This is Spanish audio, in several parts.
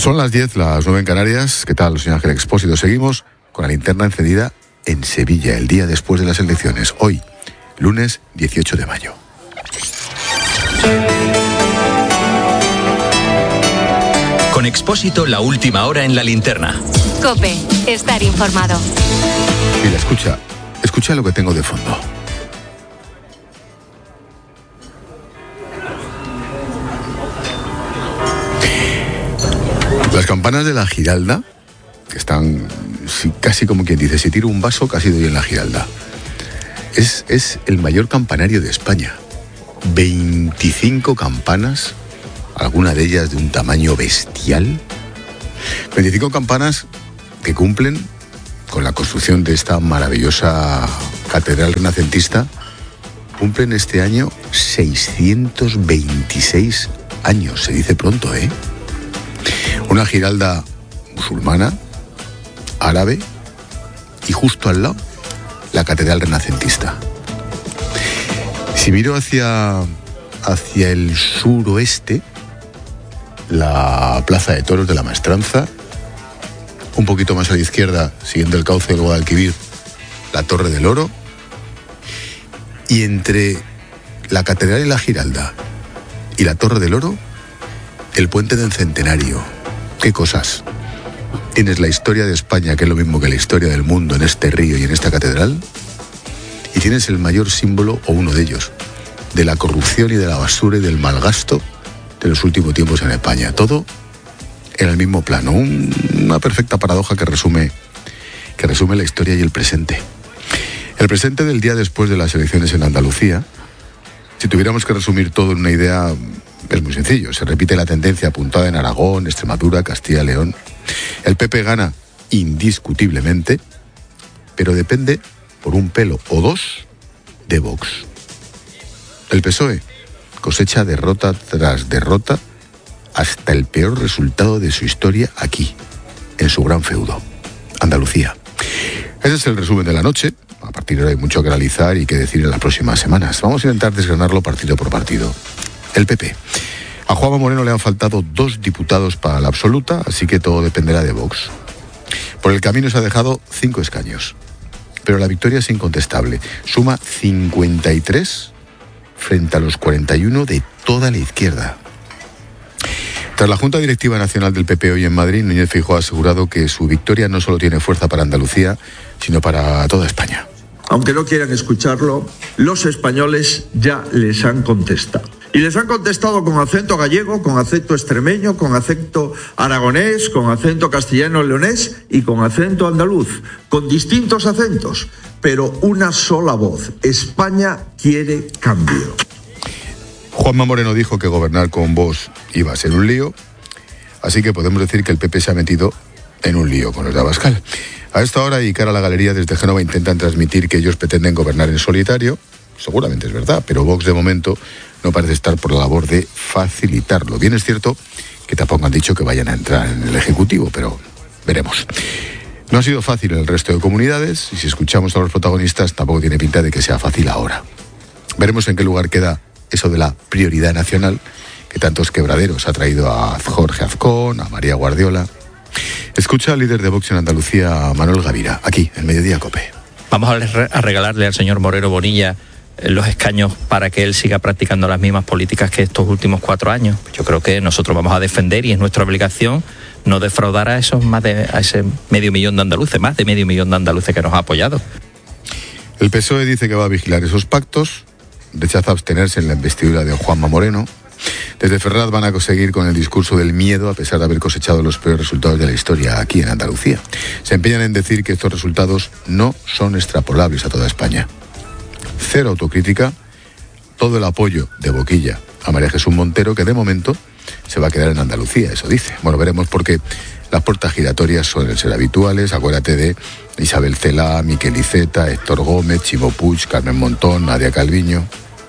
Son las 10, las 9 en Canarias. ¿Qué tal, señor Ángel Expósito? Seguimos con la linterna encendida en Sevilla, el día después de las elecciones. Hoy, lunes 18 de mayo. Con Expósito, la última hora en la linterna. COPE, estar informado. Mira, escucha lo que tengo de fondo. Las campanas de la Giralda, que están casi como quien dice, si tiro un vaso casi doy en la Giralda. Es el mayor campanario de España. 25 campanas, alguna de ellas de un tamaño bestial. 25 campanas que cumplen con la construcción de esta maravillosa catedral renacentista. Cumplen este año 626 años, se dice pronto, ¿eh? Una Giralda musulmana, árabe, y justo al lado, la catedral renacentista. Si miro hacia el suroeste, la Plaza de Toros de la Maestranza, un poquito más a la izquierda, siguiendo el cauce del Guadalquivir, la Torre del Oro, y entre la catedral y la Giralda y la Torre del Oro, el puente del Centenario. ¿Qué cosas? Tienes la historia de España, que es lo mismo que la historia del mundo, en este río y en esta catedral, y tienes el mayor símbolo, o uno de ellos, de la corrupción y de la basura y del malgasto de los últimos tiempos en España. Todo en el mismo plano. Una perfecta paradoja que resume la historia y el presente. El presente del día después de las elecciones en Andalucía, si tuviéramos que resumir todo en una idea, es muy sencillo. Se repite la tendencia apuntada en Aragón, Extremadura, Castilla y León. El PP gana indiscutiblemente, pero depende por un pelo o dos de Vox. El PSOE cosecha derrota tras derrota hasta el peor resultado de su historia aquí, en su gran feudo, Andalucía. Ese es el resumen de la noche. A partir de ahora hay mucho que analizar y que decir en las próximas semanas. Vamos a intentar desgranarlo partido por partido. El PP. A Juanma Moreno le han faltado 2 diputados para la absoluta, así que todo dependerá de Vox. Por el camino se ha dejado 5 escaños. Pero la victoria es incontestable. Suma 53 frente a los 41 de toda la izquierda. Tras la Junta Directiva Nacional del PP hoy en Madrid, Núñez Feijóo ha asegurado que su victoria no solo tiene fuerza para Andalucía, sino para toda España. Aunque no quieran escucharlo, los españoles ya les han contestado. Y les han contestado con acento gallego, con acento extremeño, con acento aragonés, con acento castellano-leonés y con acento andaluz, con distintos acentos, pero una sola voz. España quiere cambio. Juanma Moreno dijo que gobernar con Vox iba a ser un lío, así que podemos decir que el PP se ha metido en un lío con los de Abascal. A esta hora y cara a la galería desde Génova intentan transmitir que ellos pretenden gobernar en solitario. Seguramente es verdad, pero Vox de momento no parece estar por la labor de facilitarlo. Bien es cierto que tampoco han dicho que vayan a entrar en el Ejecutivo, pero veremos. No ha sido fácil en el resto de comunidades, y si escuchamos a los protagonistas tampoco tiene pinta de que sea fácil ahora. Veremos en qué lugar queda eso de la prioridad nacional que tantos quebraderos ha traído a Jorge Azcón, a María Guardiola. Escucha al líder de Vox en Andalucía, Manuel Gavira, aquí, en Mediodía COPE. Vamos a regalarle al señor Moreno Bonilla los escaños para que él siga practicando las mismas políticas que estos últimos 4 años. Yo creo que nosotros vamos a defender, y es nuestra obligación, no defraudar a ese medio millón de andaluces, más de medio millón de andaluces que nos ha apoyado. El PSOE dice que va a vigilar esos pactos, rechaza abstenerse en la investidura de Juanma Moreno. Desde Ferraz van a seguir con el discurso del miedo, a pesar de haber cosechado los peores resultados de la historia aquí en Andalucía. Se empeñan en decir que estos resultados no son extrapolables a toda España. Cero autocrítica, todo el apoyo de boquilla a María Jesús Montero, que de momento se va a quedar en Andalucía, eso dice. Bueno, veremos, porque las puertas giratorias suelen ser habituales. Acuérdate de Isabel Cela, Miquel Iceta, Héctor Gómez, Chimo Puig, Carmen Montón, Nadia Calviño.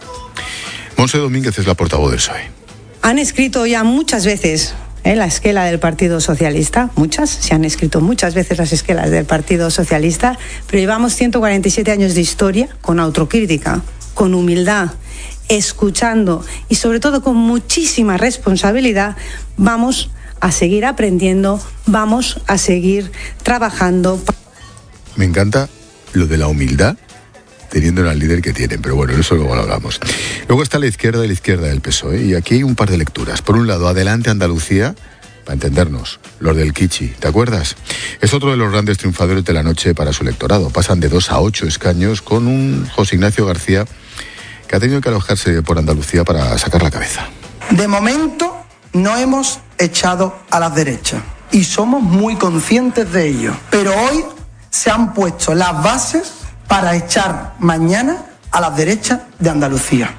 Montse Domínguez es la portavoz del PSOE. Han escrito ya muchas veces la esquela del Partido Socialista, se han escrito muchas veces las esquelas del Partido Socialista, pero llevamos 147 años de historia con autocrítica, con humildad, escuchando y sobre todo con muchísima responsabilidad. Vamos a seguir aprendiendo, vamos a seguir trabajando. Me encanta lo de la humildad, teniendo al líder que tienen, pero bueno, eso luego lo hablamos. Luego está la izquierda y la izquierda del PSOE, y aquí hay un par de lecturas. Por un lado, Adelante Andalucía, para entendernos, los del Kichi, ¿te acuerdas? Es otro de los grandes triunfadores de la noche para su electorado. Pasan de 2 a 8 escaños con un José Ignacio García que ha tenido que alojarse por Andalucía para sacar la cabeza. De momento no hemos echado a las derechas y somos muy conscientes de ello, pero hoy se han puesto las bases para echar mañana a las derechas de Andalucía.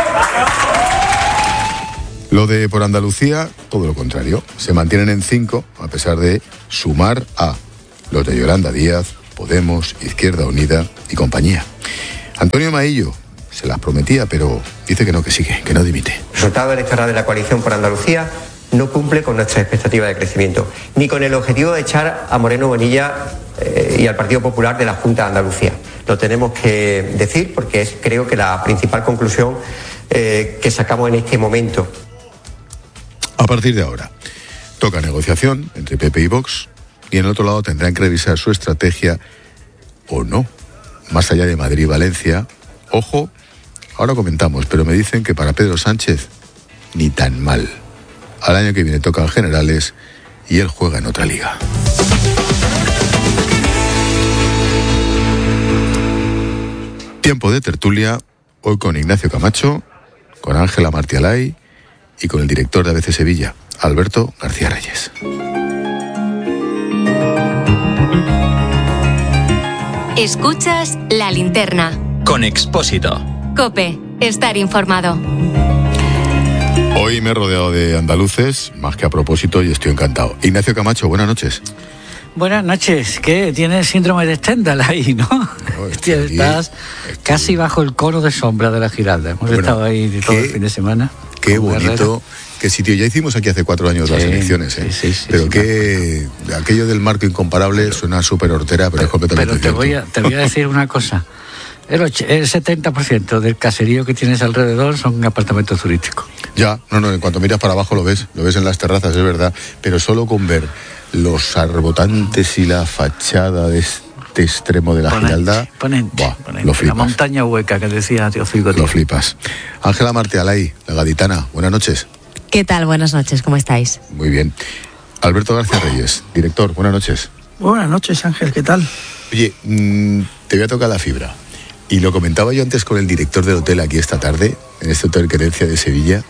Lo de por Andalucía, todo lo contrario. Se mantienen en 5, a pesar de sumar a los de Yolanda Díaz, Podemos, Izquierda Unida y compañía. Antonio Maillo se las prometía, pero dice que no, que sigue, que no dimite. El resultado electoral de la coalición por Andalucía no cumple con nuestra expectativa de crecimiento, ni con el objetivo de echar a Moreno Bonilla y al Partido Popular de la Junta de Andalucía. Lo tenemos que decir porque es, creo que, la principal conclusión que sacamos en este momento. A partir de ahora, toca negociación entre PP y Vox, y en el otro lado tendrán que revisar su estrategia o no. Más allá de Madrid y Valencia, ojo, ahora comentamos, pero me dicen que para Pedro Sánchez ni tan mal. Al año que viene tocan generales y él juega en otra liga. Tiempo de tertulia, hoy con Ignacio Camacho, con Ángela Martialay y con el director de ABC Sevilla, Alberto García Reyes. Escuchas La Linterna. Con Expósito. COPE. Estar informado. Hoy me he rodeado de andaluces, más que a propósito, y estoy encantado. Ignacio Camacho, buenas noches. Buenas noches. ¿Qué? Tienes síndrome de Stendhal ahí, ¿no? Estás casi bajo el cono de sombra de la Giralda. Hemos estado ahí todo el fin de semana. Qué bonito, qué sitio. Ya hicimos aquí hace 4 años las elecciones, ¿eh? Sí, pero que aquello del marco incomparable suena súper hortera, pero es completamente cierto. Pero te voy a decir una cosa. El 70% del caserío que tienes alrededor son apartamentos turísticos. Ya, no, en cuanto miras para abajo lo ves en las terrazas, es verdad, pero solo con ver los arbotantes y la fachada de este extremo de la Giralda, lo flipas. La montaña hueca que decía Teófilo. Lo flipas. Ángela Martialay, la gaditana, buenas noches. ¿Qué tal? Buenas noches, ¿cómo estáis? Muy bien. Alberto García Reyes, director, buenas noches. Buenas noches, Ángel, ¿qué tal? Oye, te voy a tocar la fibra. Y lo comentaba yo antes con el director del hotel aquí esta tarde, en este Hotel Querencia de Sevilla,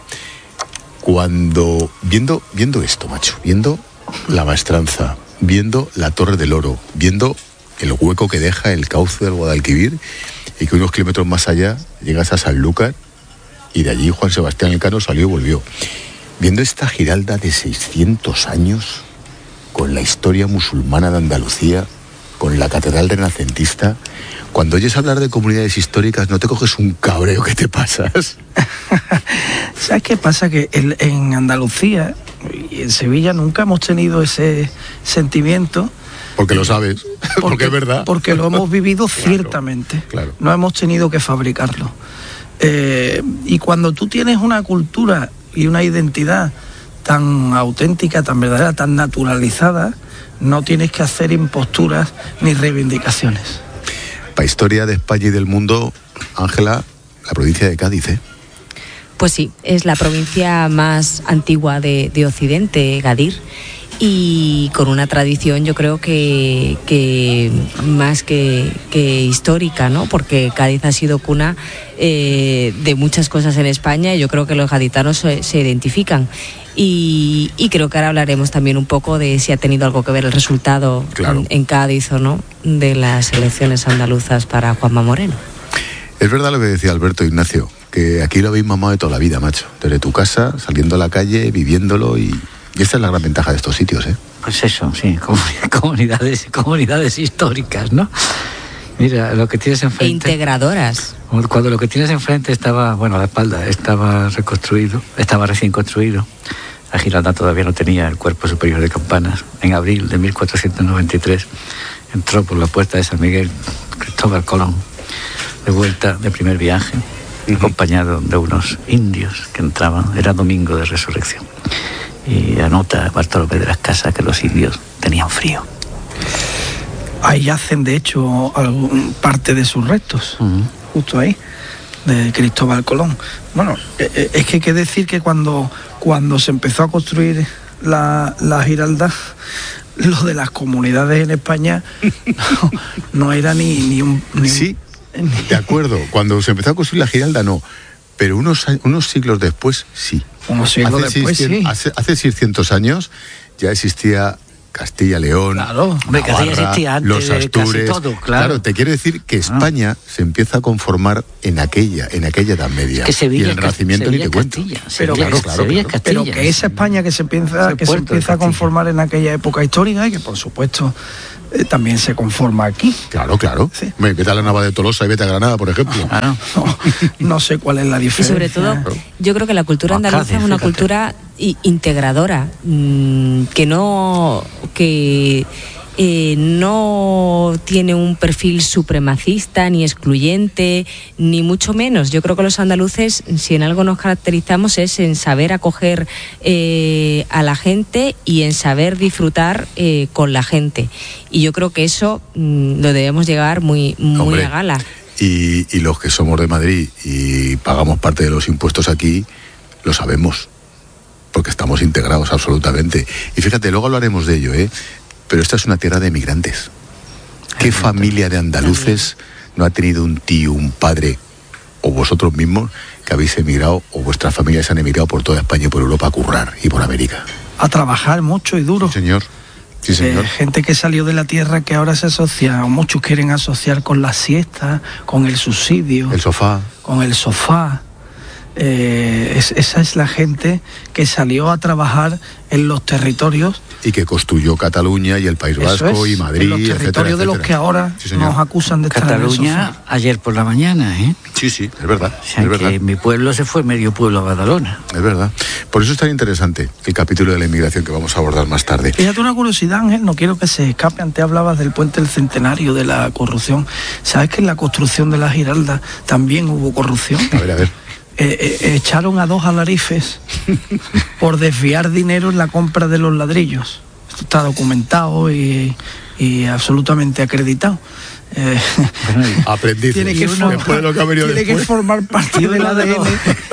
cuando, viendo esto, macho, viendo la Maestranza, viendo la Torre del Oro, viendo el hueco que deja el cauce del Guadalquivir, y que unos kilómetros más allá llegas a Sanlúcar, y de allí Juan Sebastián Elcano salió y volvió. Viendo esta Giralda de 600 años, con la historia musulmana de Andalucía, con la catedral renacentista, cuando oyes hablar de comunidades históricas, ¿no te coges un cabreo que te pasas? ¿Sabes qué pasa? Que en Andalucía y en Sevilla nunca hemos tenido ese sentimiento. Porque lo sabes, porque es verdad. Porque lo hemos vivido ciertamente. Claro. No hemos tenido que fabricarlo. Y cuando tú tienes una cultura y una identidad tan auténtica, tan verdadera, tan naturalizada, no tienes que hacer imposturas ni reivindicaciones. Para historia de España y del mundo, Ángela, la provincia de Cádiz, ¿eh? Pues sí, es la provincia más antigua de Occidente, Gadir, y con una tradición yo creo que más que histórica, ¿no? Porque Cádiz ha sido cuna de muchas cosas en España y yo creo que los gaditanos se identifican. Y creo que ahora hablaremos también un poco de si ha tenido algo que ver el resultado, claro, en Cádiz o no, de las elecciones andaluzas para Juanma Moreno. Es verdad lo que decía Alberto Ignacio, que aquí lo habéis mamado de toda la vida, macho. Desde tu casa, saliendo a la calle, viviéndolo y esta es la gran ventaja de estos sitios, ¿eh? Pues eso, sí, comunidades históricas, ¿no? Mira, lo que tienes enfrente... E integradoras. Cuando lo que tienes enfrente estaba, a la espalda, estaba recién construido. La Giralda todavía no tenía el cuerpo superior de campanas. En abril de 1493 entró por la puerta de San Miguel Cristóbal Colón, de vuelta de primer viaje, acompañado de unos indios que entraban. Era domingo de resurrección. Y anota Bartolomé de las Casas que los indios tenían frío. Ahí yacen, de hecho, parte de sus restos, justo ahí, de Cristóbal Colón. Bueno, es que hay que decir que cuando se empezó a construir la Giralda, lo de las comunidades en España no era ni un... Sí, de acuerdo. Cuando se empezó a construir la Giralda, no. Pero unos siglos después, sí. Unos siglos después, sí. Hace 600 años ya existía Castilla-León, claro, Navarra, existía antes los Astures. Casi todo, claro. Te quiero decir que España se empieza a conformar en aquella Edad Media. Que Sevilla, y el Renacimiento ni te cuento. Pero que esa España que se empieza a conformar en aquella época histórica y que por supuesto también se conforma aquí. Claro. Sí. Vete a la Nava de Tolosa y vete a Granada, por ejemplo. Claro. No sé cuál es la diferencia. Y sobre todo, yo creo que la cultura andaluza es una cultura integradora, que no tiene un perfil supremacista, ni excluyente, ni mucho menos. Yo creo que los andaluces, si en algo nos caracterizamos, es en saber acoger a la gente y en saber disfrutar con la gente. Y yo creo que eso lo debemos llevar muy a gala. Y los que somos de Madrid y pagamos parte de los impuestos aquí, lo sabemos, porque estamos integrados absolutamente. Y fíjate, luego hablaremos de ello, pero esta es una tierra de emigrantes. ¿Qué familia de andaluces no ha tenido un tío, un padre, o vosotros mismos, que habéis emigrado, o vuestras familias han emigrado por toda España y por Europa a currar, y por América? A trabajar mucho y duro. Sí, señor. Sí, señor. Gente que salió de la tierra que ahora se asocia, o muchos quieren asociar con la siesta, con el subsidio. El sofá. Con el sofá. Esa es la gente que salió a trabajar en los territorios y que construyó Cataluña y el País Vasco y Madrid, los territorios de los que ahora nos acusan de estar Cataluña ayer por la mañana, Sí, es verdad. O sea, es verdad. que mi pueblo se fue medio pueblo a Badalona. Es verdad. Por eso es tan interesante el capítulo de la inmigración que vamos a abordar más tarde. Fíjate una curiosidad, Ángel, no quiero que se escape. Antes hablabas del puente del Centenario, de la corrupción. ¿Sabes que en la construcción de la Giralda también hubo corrupción? A ver. Echaron a 2 alarifes por desviar dinero en la compra de los ladrillos. Esto está documentado y absolutamente acreditado. Aprendiz. Tiene que formar parte del ADN.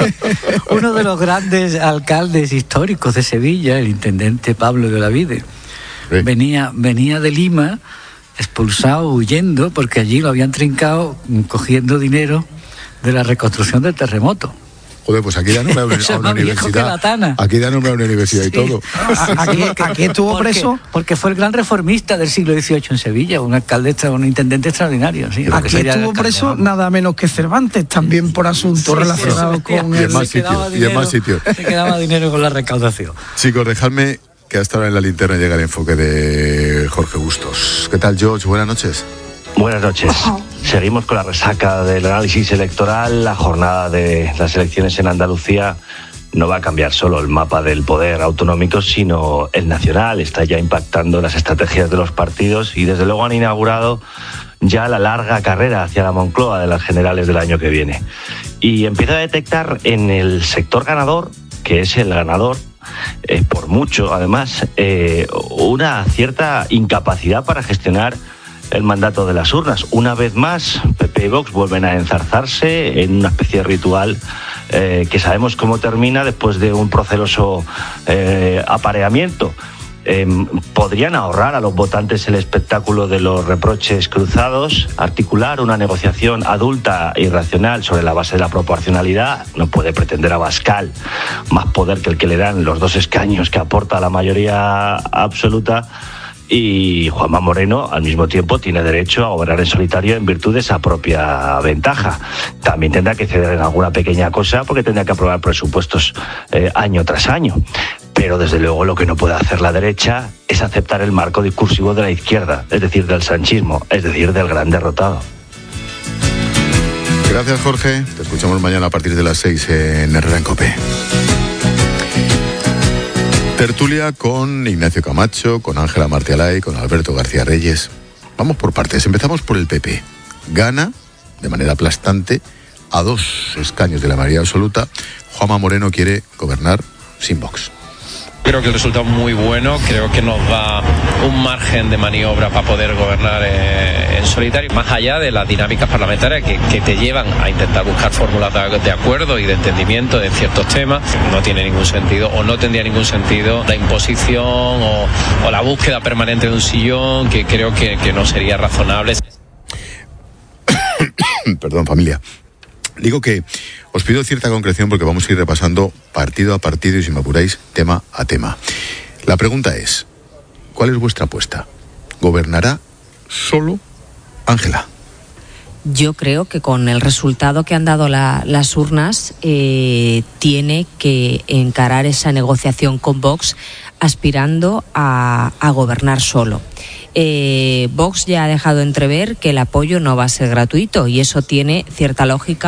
Uno de los grandes alcaldes históricos de Sevilla, el intendente Pablo de Olavide, venía de Lima, expulsado, huyendo, porque allí lo habían trincado cogiendo dinero de la reconstrucción del terremoto. Joder, pues aquí da nombre a una universidad. Aquí da nombre a una universidad y todo. Aquí estuvo preso. Porque fue el gran reformista del siglo XVIII en Sevilla, un intendente extraordinario. Sí, aquí estuvo preso nada menos que Cervantes, también por asuntos relacionados con el... Y en más sitios. Se quedaba dinero con la recaudación. Chicos, dejadme que hasta ahora en la linterna llega el enfoque de Jorge Bustos. ¿Qué tal, George? Buenas noches. Buenas noches. Seguimos con la resaca del análisis electoral. La jornada de las elecciones en Andalucía no va a cambiar solo el mapa del poder autonómico, sino el nacional. Está ya impactando las estrategias de los partidos y desde luego han inaugurado ya la larga carrera hacia la Moncloa de las generales del año que viene. Y empieza a detectar en el sector ganador, que es el ganador, por mucho además, una cierta incapacidad para gestionar el mandato de las urnas. Una vez más, PP y Vox vuelven a enzarzarse en una especie de ritual que sabemos cómo termina después de un proceloso apareamiento. Podrían ahorrar a los votantes el espectáculo de los reproches cruzados, articular una negociación adulta y racional sobre la base de la proporcionalidad. No puede pretender Abascal más poder que el que le dan los 2 escaños que aporta la mayoría absoluta. Y Juanma Moreno, al mismo tiempo, tiene derecho a gobernar en solitario en virtud de esa propia ventaja. También tendrá que ceder en alguna pequeña cosa porque tendrá que aprobar presupuestos año tras año. Pero, desde luego, lo que no puede hacer la derecha es aceptar el marco discursivo de la izquierda, es decir, del sanchismo, es decir, del gran derrotado. Gracias, Jorge. Te escuchamos mañana a partir de las 6 en Herrera en COPE. Tertulia con Ignacio Camacho, con Ángela Martialay, con Alberto García Reyes. Vamos por partes. Empezamos por el PP. Gana, de manera aplastante, a 2 escaños de la mayoría absoluta. Juanma Moreno quiere gobernar sin Vox. Creo que el resultado es muy bueno, creo que nos da un margen de maniobra para poder gobernar en solitario, más allá de las dinámicas parlamentarias que te llevan a intentar buscar fórmulas de acuerdo y de entendimiento de ciertos temas. No tiene ningún sentido, o no tendría ningún sentido, la imposición o la búsqueda permanente de un sillón, que creo que no sería razonable. Perdón, familia. Digo que os pido cierta concreción porque vamos a ir repasando partido a partido y, si me apuráis, tema a tema. La pregunta es, ¿cuál es vuestra apuesta? ¿Gobernará solo Ángela? Yo creo que con el resultado que han dado las urnas, tiene que encarar esa negociación con Vox aspirando a gobernar solo. Vox ya ha dejado entrever que el apoyo no va a ser gratuito, y eso tiene cierta lógica